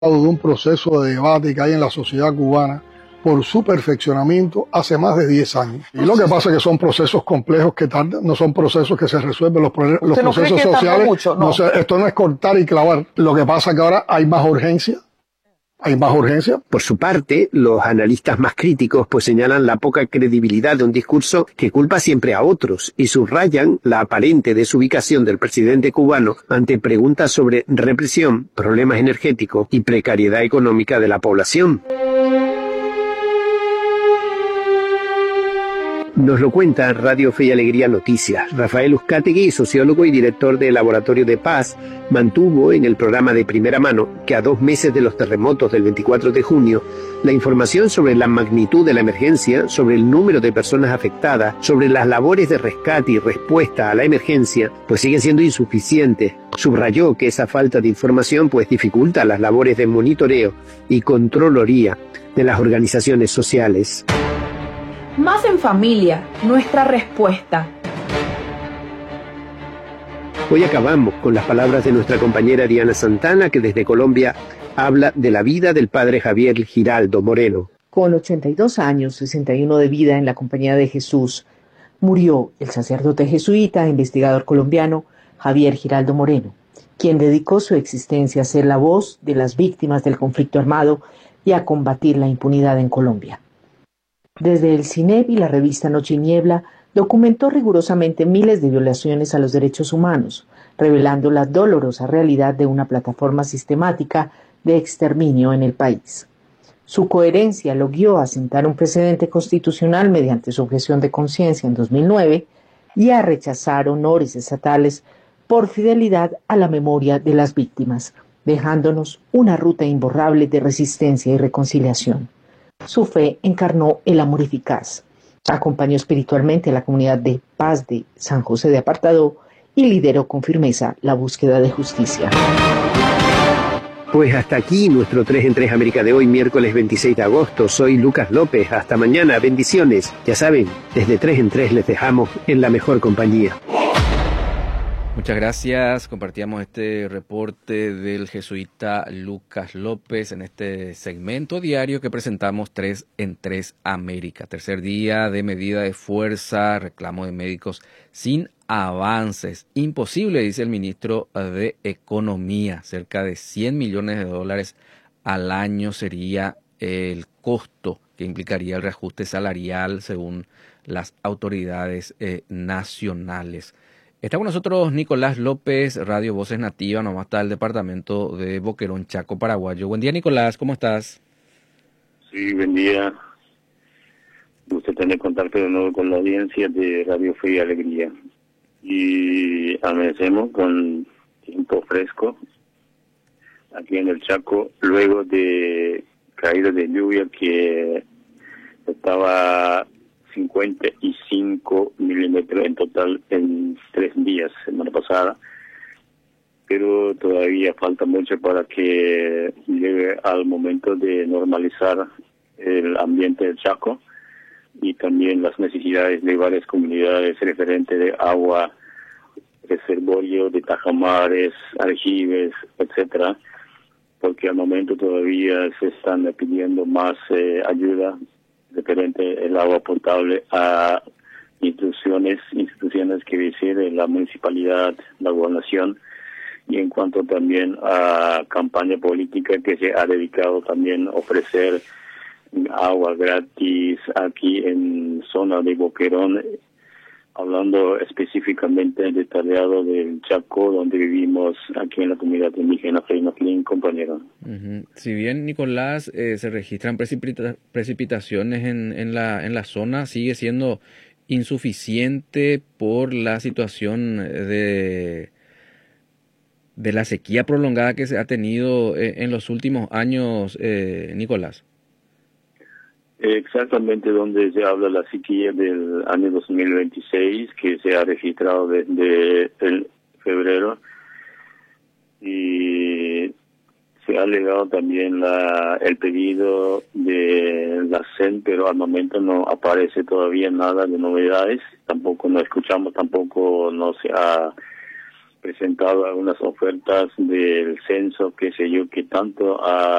de un proceso de debate que hay en la sociedad cubana por su perfeccionamiento hace más de 10 años. Y lo que pasa es que son procesos complejos que tardan, no son procesos que se resuelven, los procesos sociales. Mucho? No. Esto no es cortar y clavar. Lo que pasa es que ahora hay más urgencia. Por su parte, los analistas más críticos pues señalan la poca credibilidad de un discurso que culpa siempre a otros y subrayan la aparente desubicación del presidente cubano ante preguntas sobre represión, problemas energéticos y precariedad económica de la población. Nos lo cuenta Radio Fe y Alegría Noticias. Rafael Uzcategui, sociólogo y director del Laboratorio de Paz, mantuvo en el programa de primera mano que a 2 meses de los terremotos del 24 de junio, la información sobre la magnitud de la emergencia, sobre el número de personas afectadas, sobre las labores de rescate y respuesta a la emergencia, pues sigue siendo insuficiente. Subrayó que esa falta de información pues dificulta las labores de monitoreo y controloría de las organizaciones sociales. Más en familia, nuestra respuesta. Hoy acabamos con las palabras de nuestra compañera Diana Santana, que desde Colombia habla de la vida del padre Javier Giraldo Moreno. Con 82 años, 61 de vida en la Compañía de Jesús, murió el sacerdote jesuita e investigador colombiano Javier Giraldo Moreno, quien dedicó su existencia a ser la voz de las víctimas del conflicto armado y a combatir la impunidad en Colombia. Desde el CINEP y la revista Noche y Niebla, documentó rigurosamente miles de violaciones a los derechos humanos, revelando la dolorosa realidad de una plataforma sistemática de exterminio en el país. Su coherencia lo guió a sentar un precedente constitucional mediante su objeción de conciencia en 2009 y a rechazar honores estatales por fidelidad a la memoria de las víctimas, dejándonos una ruta imborrable de resistencia y reconciliación. Su fe encarnó el amor eficaz, acompañó espiritualmente a la comunidad de paz de San José de Apartadó y lideró con firmeza la búsqueda de justicia. Pues hasta aquí nuestro 3 en 3 América de hoy, miércoles 26 de agosto. Soy Lucas López. Hasta mañana. Bendiciones. Ya saben, desde 3 en 3 les dejamos en la mejor compañía. Muchas gracias. Compartíamos este reporte del jesuita Lucas López en este segmento diario que presentamos 3 en 3 América. Tercer día de medida de fuerza, reclamo de médicos sin avances. Imposible, dice el ministro de Economía. Cerca de $100 millones al año sería el costo que implicaría el reajuste salarial según las autoridades nacionales. Está con nosotros Nicolás López, Radio Voces Nativa, nomás está el departamento de Boquerón, Chaco, paraguayo. Buen día, Nicolás, ¿cómo estás? Sí, buen día. Gusto tener contacto de nuevo con la audiencia de Radio Fe y Alegría. Y amanecemos con tiempo fresco aquí en el Chaco, luego de caída de lluvia que estaba 55 milímetros en total en 3 días, semana pasada, pero todavía falta mucho para que llegue al momento de normalizar el ambiente del Chaco y también las necesidades de varias comunidades referentes de agua, reservorio de tajamares, aljibes, etcétera, porque al momento todavía se están pidiendo más ayuda referente el agua potable a instituciones que decide la municipalidad, la gobernación, y en cuanto también a campaña política que se ha dedicado también a ofrecer agua gratis aquí en zona de Boquerón, hablando específicamente detallado del Chaco, donde vivimos aquí en la comunidad indígena Freinatlín, compañero. Si bien, Nicolás, se registran precipitaciones en la zona, sigue siendo insuficiente por la situación de la sequía prolongada que se ha tenido en los últimos años, Nicolás. Exactamente, donde se habla la sequía del año 2026, que se ha registrado desde el febrero, y se ha alegado también el pedido de la CEN, pero al momento no aparece todavía nada de novedades, tampoco no escuchamos, tampoco no se ha presentado algunas ofertas del censo, qué sé yo, que tanto ha